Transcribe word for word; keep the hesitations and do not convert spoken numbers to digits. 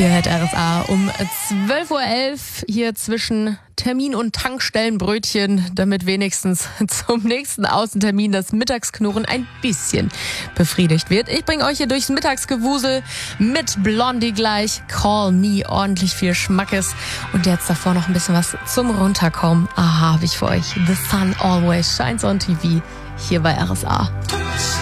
Ihr hört R S A um zwölf Uhr elf hier zwischen Termin und Tankstellenbrötchen, damit wenigstens zum nächsten Außentermin das Mittagsknurren ein bisschen befriedigt wird. Ich bringe euch hier durchs Mittagsgewusel mit Blondie gleich. Call Me, ordentlich viel Schmackes. Und jetzt davor noch ein bisschen was zum Runterkommen. Aha, habe ich für euch. The Sun Always Shines on T V hier bei R S A.